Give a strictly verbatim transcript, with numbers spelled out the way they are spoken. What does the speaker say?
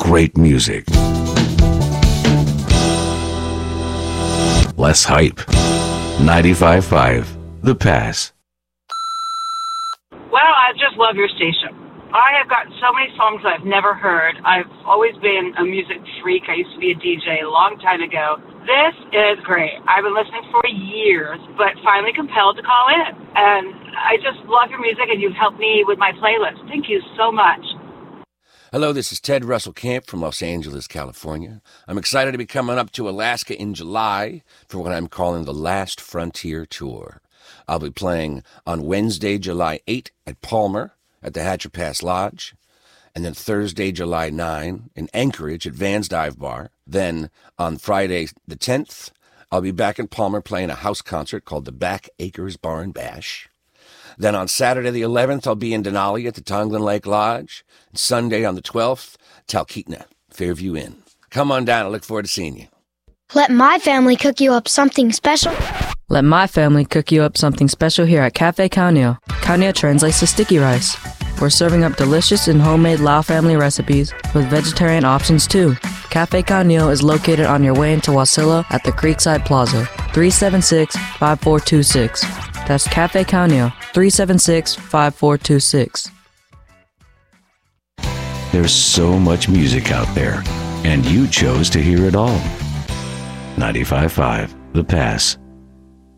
great music. Less hype. ninety-five point five The Pass. Well, I just love your station. I have got so many songs that I've never heard. I've always been a music freak. I used to be a D J a long time ago. This is great. I've been listening for years, but finally compelled to call in. And I just love your music, and you've helped me with my playlist. Thank you so much. Hello, this is Ted Russell Camp from Los Angeles, California. I'm excited to be coming up to Alaska in July for what I'm calling the Last Frontier Tour. I'll be playing on Wednesday, July eighth at Palmer at the Hatcher Pass Lodge, and then Thursday, July ninth in Anchorage at Van's Dive Bar. Then on Friday the tenth, I'll be back in Palmer playing a house concert called the Back Acres Bar and Bash. Then on Saturday the eleventh, I'll be in Denali at the Tonglin Lake Lodge. And Sunday on the twelfth, Talkeetna, Fairview Inn. Come on down. I look forward to seeing you. Let my family cook you up something special. Let my family cook you up something special here at Cafe Kaunio. Kaunio translates to sticky rice. We're serving up delicious and homemade Lao family recipes with vegetarian options too. Cafe Kaunio is located on your way into Wasilla at the Creekside Plaza, three seven six, five four two six. That's Cafe Kaunio, three seven six, five four two six. There's so much music out there, and you chose to hear it all. ninety-five point five The Pass.